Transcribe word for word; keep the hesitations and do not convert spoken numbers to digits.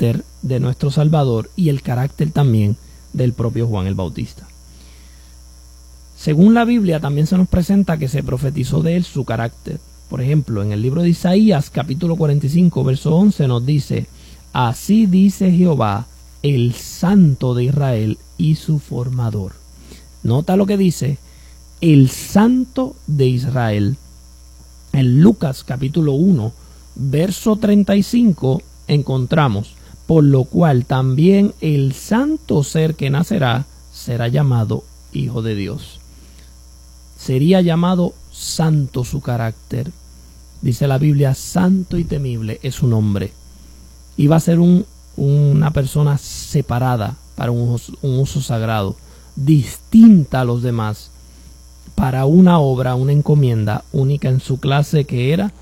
carácter de nuestro Salvador y el carácter también del propio Juan el Bautista. Según la Biblia, también se nos presenta que se profetizó de él su carácter. Por ejemplo, en el libro de Isaías, capítulo cuarenta y cinco, verso once, nos dice: así dice Jehová, el Santo de Israel y su formador. Nota lo que dice, el Santo de Israel. En Lucas, capítulo uno, verso treinta y cinco, encontramos: por lo cual también el santo ser que nacerá será llamado Hijo de Dios. Sería llamado santo su carácter. Dice la Biblia, santo y temible es su nombre. Iba a ser un, una persona separada para un uso, un uso sagrado, distinta a los demás, para una obra, una encomienda única en su clase, que era